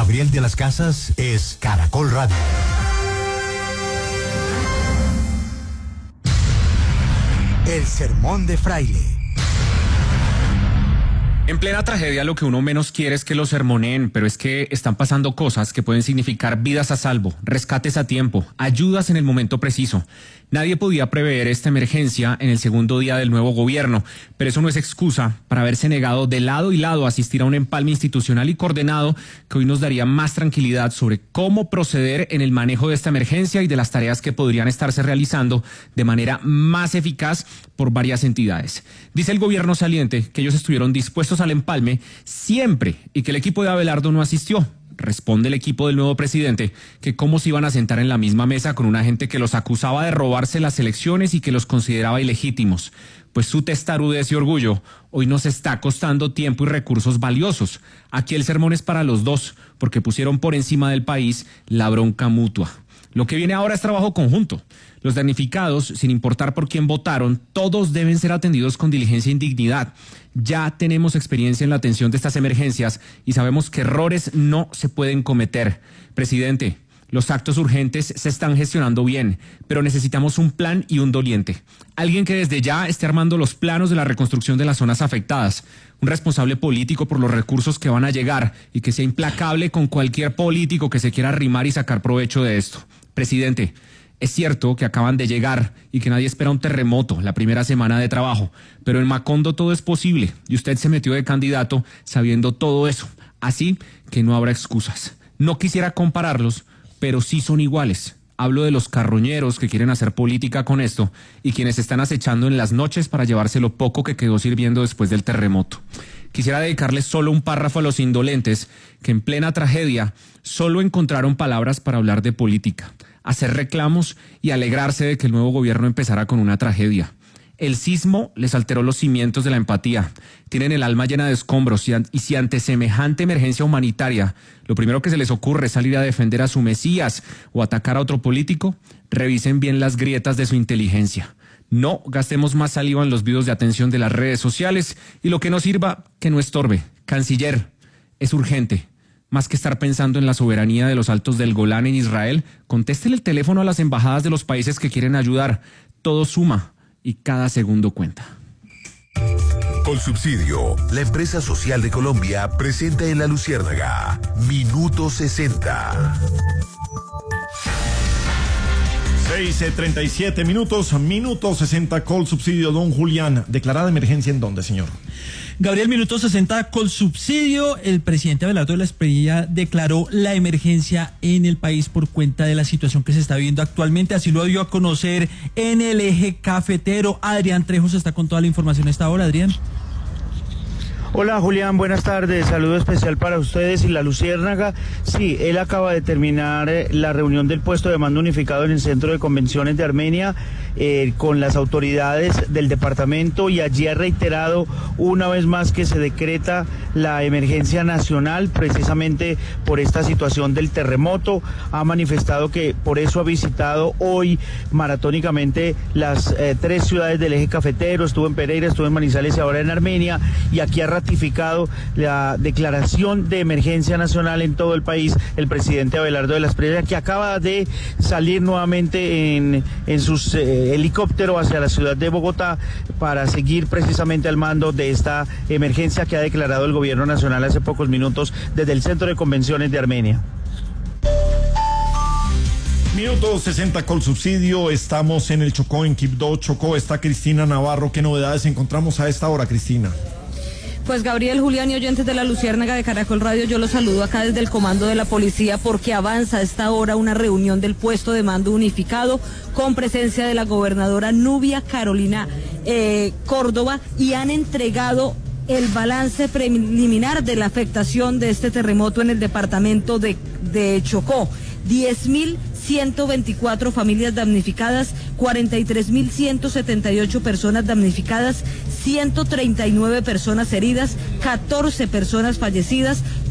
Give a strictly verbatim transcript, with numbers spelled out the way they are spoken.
Gabriel de las Casas es Caracol Radio. El sermón de Fraile. En plena tragedia lo que uno menos quiere es que lo sermoneen, pero es que están pasando cosas que pueden significar vidas a salvo, rescates a tiempo, ayudas en el momento preciso. Nadie podía prever esta emergencia en el segundo día del nuevo gobierno, pero eso no es excusa para haberse negado de lado y lado a asistir a un empalme institucional y coordinado que hoy nos daría más tranquilidad sobre cómo proceder en el manejo de esta emergencia y de las tareas que podrían estarse realizando de manera más eficaz por varias entidades. Dice el gobierno saliente que ellos estuvieron dispuestos al empalme siempre y que el equipo de Abelardo no asistió. Responde el equipo del nuevo presidente que cómo se iban a sentar en la misma mesa con una gente que los acusaba de robarse las elecciones y que los consideraba ilegítimos. Pues su testarudez y orgullo hoy nos está costando tiempo y recursos valiosos. Aquí el sermón es para los dos, porque pusieron por encima del país la bronca mutua. Lo que viene ahora es trabajo conjunto. Los damnificados, sin importar por quién votaron, todos deben ser atendidos con diligencia e indignidad. Ya tenemos experiencia en la atención de estas emergencias y sabemos que errores no se pueden cometer. Presidente, los actos urgentes se están gestionando bien, pero necesitamos un plan y un doliente. Alguien que desde ya esté armando los planos de la reconstrucción de las zonas afectadas. Un responsable político por los recursos que van a llegar y que sea implacable con cualquier político que se quiera arrimar y sacar provecho de esto. Presidente, es cierto que acaban de llegar y que nadie espera un terremoto la primera semana de trabajo, pero en Macondo todo es posible y usted se metió de candidato sabiendo todo eso, así que no habrá excusas. No quisiera compararlos, pero sí son iguales. Hablo de los carroñeros que quieren hacer política con esto y quienes están acechando en las noches para llevarse lo poco que quedó sirviendo después del terremoto. Quisiera dedicarles solo un párrafo a los indolentes que en plena tragedia solo encontraron palabras para hablar de política, hacer reclamos y alegrarse de que el nuevo gobierno empezara con una tragedia. El sismo les alteró los cimientos de la empatía. Tienen el alma llena de escombros y, an- y si ante semejante emergencia humanitaria lo primero que se les ocurre es salir a defender a su Mesías o atacar a otro político, revisen bien las grietas de su inteligencia. No gastemos más saliva en los videos de atención de las redes sociales y lo que no sirva, que no estorbe. Canciller, es urgente. Más que estar pensando en la soberanía de los altos del Golán en Israel, contéstele el teléfono a las embajadas de los países que quieren ayudar. Todo suma y cada segundo cuenta. Colsubsidio, la empresa social de Colombia, presenta en La Luciérnaga Minuto sesenta. seis, treinta y siete minutos, minuto sesenta, Colsubsidio. Don Julián, declarada emergencia ¿en dónde, señor? Gabriel, minuto sesenta, Colsubsidio. El presidente Abelardo de la Espriella declaró la emergencia en el país por cuenta de la situación que se está viviendo actualmente. Así lo dio a conocer en el eje cafetero. Adrián Trejos está con toda la información a esta hora. Adrián. Hola Julián, buenas tardes, saludo especial para ustedes y la Luciérnaga. Sí, él acaba de terminar eh, la reunión del puesto de mando unificado en el Centro de Convenciones de Armenia eh, con las autoridades del departamento, y allí ha reiterado una vez más que se decreta la emergencia nacional precisamente por esta situación del terremoto. Ha manifestado que por eso ha visitado hoy maratónicamente las eh, tres ciudades del eje cafetero, estuvo en Pereira, estuvo en Manizales y ahora en Armenia, y aquí ha ratificado la declaración de emergencia nacional en todo el país el presidente Abelardo de la Espriella, que acaba de salir nuevamente en, en su eh, helicóptero hacia la ciudad de Bogotá para seguir precisamente al mando de esta emergencia que ha declarado el gobierno nacional hace pocos minutos desde el Centro de Convenciones de Armenia. Minuto sesenta, Colsubsidio. Estamos en el Chocó, en Quibdó, Chocó. Está Cristina Navarro. ¿Qué novedades encontramos a esta hora, Cristina? Pues Gabriel, Julián y oyentes de la Luciérnaga de Caracol Radio, yo los saludo acá desde el comando de la policía porque avanza a esta hora una reunión del puesto de mando unificado con presencia de la gobernadora Nubia Carolina eh, Córdoba, y han entregado el balance preliminar de la afectación de este terremoto en el departamento de, de Chocó. diez mil ciento veinticuatro familias damnificadas, cuarenta y tres mil ciento setenta y ocho personas damnificadas, ciento treinta y nueve personas heridas, catorce personas fallecidas.